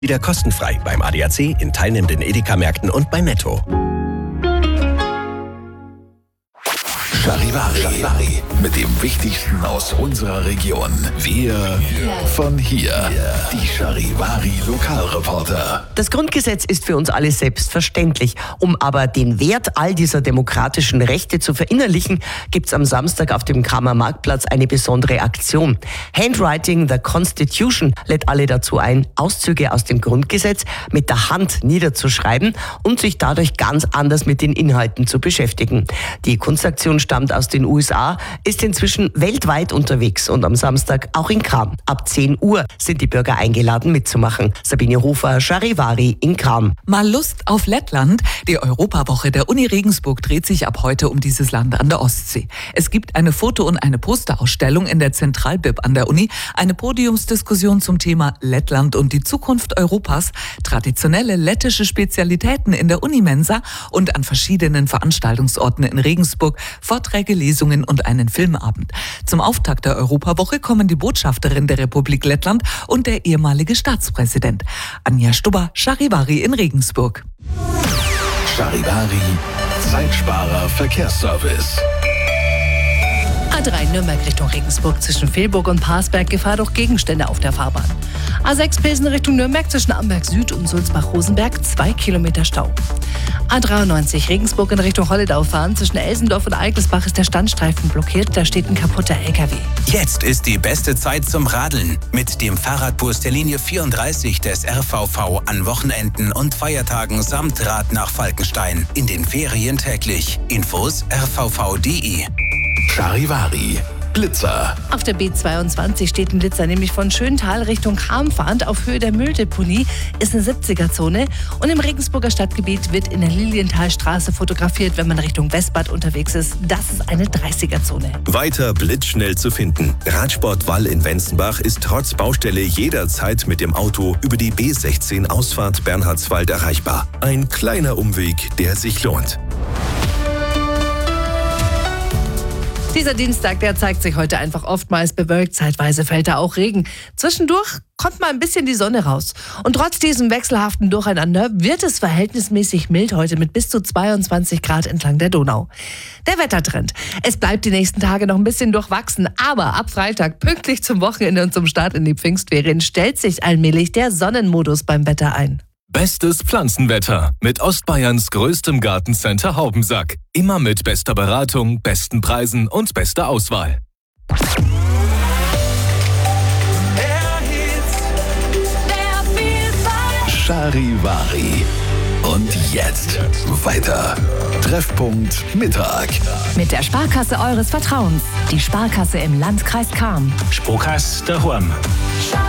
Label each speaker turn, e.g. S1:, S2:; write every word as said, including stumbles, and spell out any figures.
S1: Wieder kostenfrei beim A D A C, in teilnehmenden Edeka-Märkten und bei Netto.
S2: Charivari, Charivari, mit dem Wichtigsten aus unserer Region. Wir von hier. Die Charivari Lokalreporter.
S3: Das Grundgesetz ist für uns alle selbstverständlich. Um aber den Wert all dieser demokratischen Rechte zu verinnerlichen, gibt's am Samstag auf dem Kramer Marktplatz eine besondere Aktion. Handwriting the Constitution lädt alle dazu ein, Auszüge aus dem Grundgesetz mit der Hand niederzuschreiben und sich dadurch ganz anders mit den Inhalten zu beschäftigen. Die Kunstaktion stammt aus den U S A, ist inzwischen weltweit unterwegs und am Samstag auch in Cham. Ab zehn Uhr sind die Bürger eingeladen mitzumachen. Sabine Hofer, Charivari in Cham.
S4: Mal Lust auf Lettland? Die Europawoche der Uni Regensburg dreht sich ab heute um dieses Land an der Ostsee. Es gibt eine Foto- und eine Posterausstellung in der Zentralbib an der Uni, eine Podiumsdiskussion zum Thema Lettland und die Zukunft Europas, traditionelle lettische Spezialitäten in der Unimensa und an verschiedenen Veranstaltungsorten in Regensburg, Vorträge, Lesungen und einen Filmabend. Zum Auftakt der Europawoche kommen die Botschafterin der Republik Lettland und der ehemalige Staatspräsident. Anja Stubber, Charivari in Regensburg.
S2: Charivari, Zeitsparer Verkehrsservice.
S5: A drei Nürnberg Richtung Regensburg zwischen Velburg und Parsberg, Gefahr durch Gegenstände auf der Fahrbahn. A sechs Pilsen Richtung Nürnberg zwischen Amberg Süd und Sulzbach-Rosenberg, zwei Kilometer Stau. A dreiundneunzig Regensburg in Richtung Holledau fahren, zwischen Elsendorf und Eigelsbach ist der Standstreifen blockiert, da steht ein kaputter L K W.
S6: Jetzt ist die beste Zeit zum Radeln. Mit dem Fahrradbus der Linie vierunddreißig des R V V an Wochenenden und Feiertagen samt Rad nach Falkenstein. In den Ferien täglich. Infos r v v punkt d e.
S2: Charivari, Blitzer.
S5: Auf der B zweiundzwanzig steht ein Blitzer, nämlich von Schöntal Richtung Cham fahrend auf Höhe der Mülldeponie, ist eine siebziger-Zone. Und im Regensburger Stadtgebiet wird in der Lilienthalstraße fotografiert, wenn man Richtung Westbad unterwegs ist. Das ist eine dreißiger-Zone.
S1: Weiter blitzschnell zu finden. Radsport Wall in Wenzenbach ist trotz Baustelle jederzeit mit dem Auto über die B sechzehn Ausfahrt Bernhardswald erreichbar. Ein kleiner Umweg, der sich lohnt.
S5: Dieser Dienstag, der zeigt sich heute einfach oftmals bewölkt, zeitweise fällt da auch Regen. Zwischendurch kommt mal ein bisschen die Sonne raus. Und trotz diesem wechselhaften Durcheinander wird es verhältnismäßig mild heute mit bis zu zweiundzwanzig Grad entlang der Donau. Der Wettertrend. Es bleibt die nächsten Tage noch ein bisschen durchwachsen, aber ab Freitag, pünktlich zum Wochenende und zum Start in die Pfingstferien, stellt sich allmählich der Sonnenmodus beim Wetter ein.
S7: Bestes Pflanzenwetter mit Ostbayerns größtem Gartencenter Haubensack. Immer mit bester Beratung, besten Preisen und bester Auswahl.
S2: Charivari. Und jetzt weiter. Treffpunkt Mittag.
S8: Mit der Sparkasse eures Vertrauens. Die Sparkasse im Landkreis Cham.
S9: Sparkasse daheim.